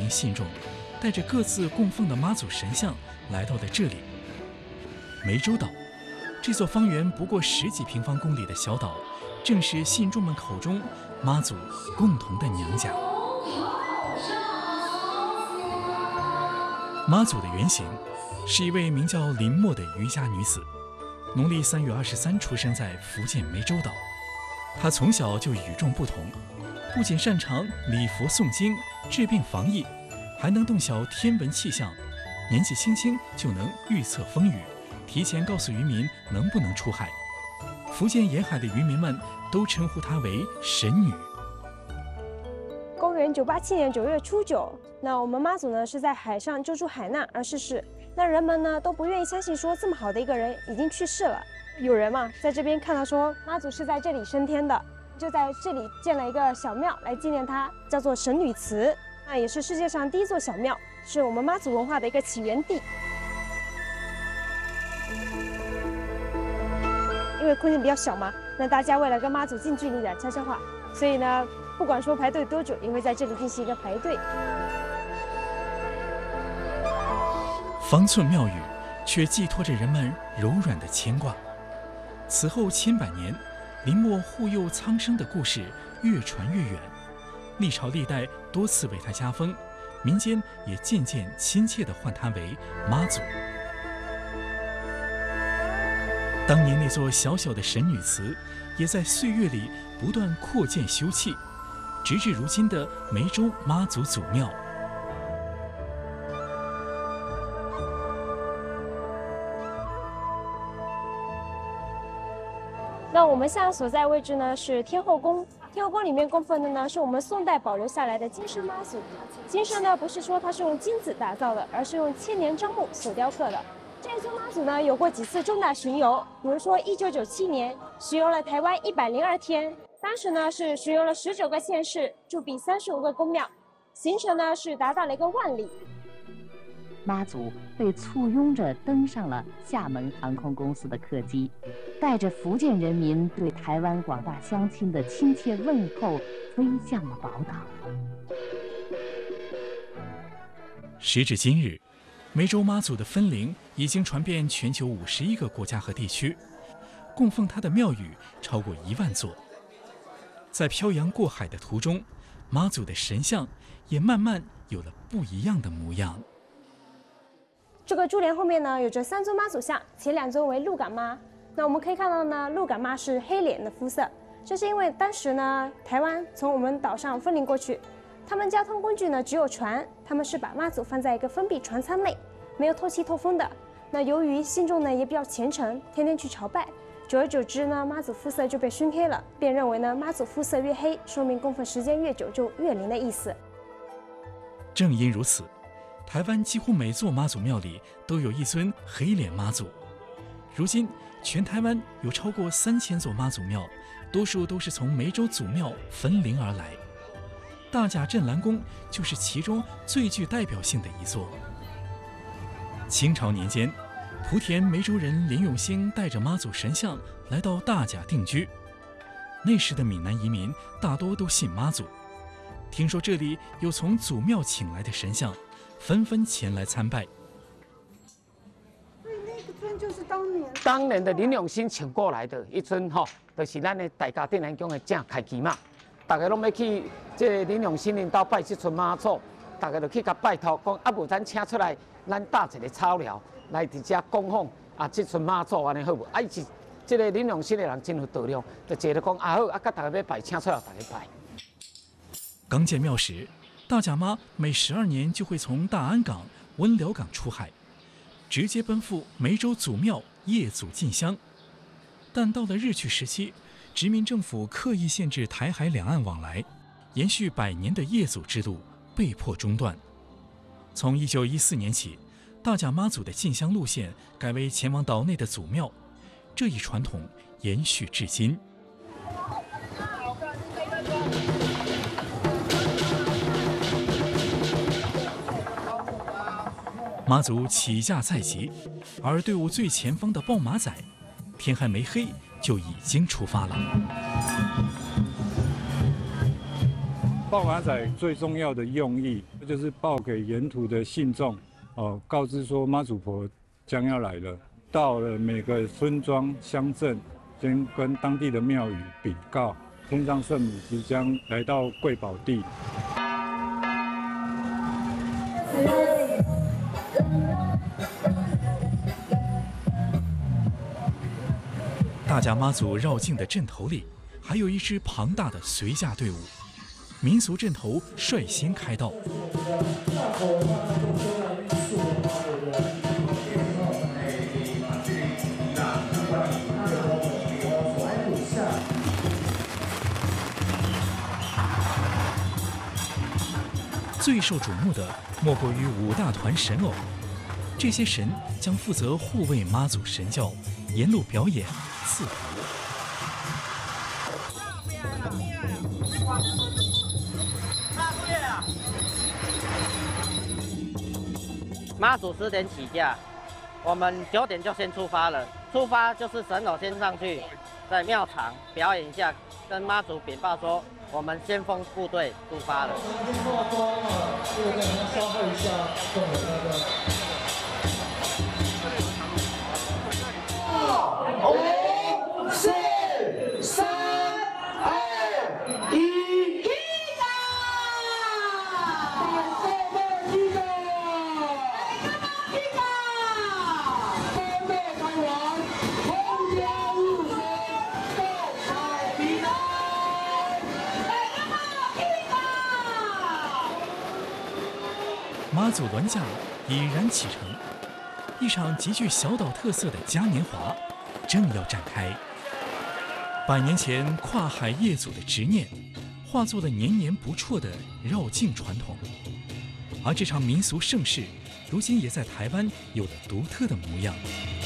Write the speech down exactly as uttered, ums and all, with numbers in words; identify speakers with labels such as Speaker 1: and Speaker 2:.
Speaker 1: 名信众带着各自供奉的妈祖神像来到了这里。湄洲岛，这座方圆不过十几平方公里的小岛，正是信众们口中妈祖共同的娘家。妈祖的原型是一位名叫林默的渔家女子，农历三月二十三出生在福建湄洲岛。她从小就与众不同，不仅擅长礼佛诵经、治病防疫，还能洞晓天文气象，年纪轻轻就能预测风雨，提前告诉渔民能不能出海。福建沿海的渔民们都称呼她为神女。
Speaker 2: 公元九八七年九月初九，那我们妈祖呢是在海上救助海难而逝世。那人们呢都不愿意相信说这么好的一个人已经去世了。有人嘛在这边看到说妈祖是在这里升天的，就在这里建了一个小庙来纪念她，叫做神女祠。那也是世界上第一座小庙，是我们妈祖文化的一个起源地。因为空间比较小嘛，那大家为了跟妈祖近距离的悄悄话，所以呢，不管说排队多久，也会在这里进行一个排队。
Speaker 1: 方寸庙宇，却寄托着人们柔软的牵挂。此后千百年，林默护佑苍生的故事越传越远，历朝历代多次为他加封，民间也渐渐亲切地唤他为妈祖。当年那座小小的神女祠，也在岁月里不断扩建修葺，直至如今的湄洲妈祖祖庙。
Speaker 2: 那我们现在所在位置呢是天后宫，天后宫里面供奉的呢是我们宋代保留下来的金身妈祖。金身呢不是说它是用金子打造的，而是用千年樟木所雕刻的。这一尊妈祖呢有过几次重大巡游，比如说一九九七年巡游了台湾一百零二天，当时呢是巡游了十九个县市，驻比三十五个宫庙，行程呢是达到了一个万里。
Speaker 3: 妈祖被簇拥着登上了厦门航空公司的客机，带着福建人民对台湾广大乡亲的亲切问候，飞向了宝岛。
Speaker 1: 时至今日，湄洲妈祖的分灵已经传遍全球五十一个国家和地区，供奉她的庙宇超过一万座。在漂洋过海的途中，妈祖的神像也慢慢有了不一样的模样。
Speaker 2: 这个珠帘后面呢有着三尊妈祖像，前两尊为鹿港妈。那我们可以看到呢，鹿港妈是黑脸的肤色，这是因为当时呢台湾从我们岛上分灵过去，他们交通工具呢只有船，他们是把妈祖放在一个封闭船舱内，没有透气透风的。那由于信众呢也比较虔诚，天天去朝拜，久而久之呢妈祖肤色就被熏黑了，便认为呢妈祖肤色越黑，说明供奉时间越久就越灵的意思。
Speaker 1: 正因如此，台湾几乎每座妈祖庙里都有一尊黑脸妈祖。如今，全台湾有超过三千座妈祖庙，多数都是从湄洲祖庙分灵而来。大甲镇澜宫就是其中最具代表性的一座。清朝年间，莆田湄洲人林永兴带着妈祖神像来到大甲定居。那时的闽南移民大多都信妈祖，听说这里有从祖庙请来的神像，纷纷前来参拜。
Speaker 4: 所以那个尊就是当年
Speaker 5: 当年的林永兴请过来的一尊吼，就是咱的大甲镇澜宫的正开基嘛。大家拢要去这个林永兴领导拜这尊妈祖，大家就去甲拜托，讲啊无咱请出来，咱搭一个草寮来伫遮供奉啊，这尊妈祖安尼好无？啊，伊是这个林永兴的人真有道量，就坐咧讲啊好，啊甲大家要拜，请出来大家拜。
Speaker 1: 刚建庙时，大甲妈每十二年就会从大安港、温寮港出海，直接奔赴湄洲祖庙谒祖进香。但到了日据时期，殖民政府刻意限制台海两岸往来，延续百年的谒祖制度被迫中断。从一九一四年起，大甲妈祖的进香路线改为前往岛内的祖庙，这一传统延续至今。妈祖起驾在即，而队伍最前方的抱马仔，天还没黑就已经出发了。
Speaker 6: 报马仔最重要的用意，就是报给沿途的信众，哦，告知说妈祖婆将要来了。到了每个村庄乡镇，先跟当地的庙宇禀告，天上圣母即将来到贵宝地。
Speaker 1: 大甲妈祖绕境的阵头里，还有一支庞大的随驾队伍。民俗阵头率先开道。最受瞩目的莫过于五大团神偶，这些神将负责护卫妈祖神教，沿路表演赐福。
Speaker 7: 妈祖十点起驾，我们九点就先出发了。出发就是神偶先上去，在庙场表演一下，跟妈祖禀报说我们先锋部队出发了。
Speaker 8: 五、四、三、二、一，起走！
Speaker 1: 妈祖銮驾已然启程，一场极具小岛特色的嘉年华正要展开。百年前跨海业祖的执念，化作了年年不辍的绕境传统。而这场民俗盛事，如今也在台湾有了独特的模样。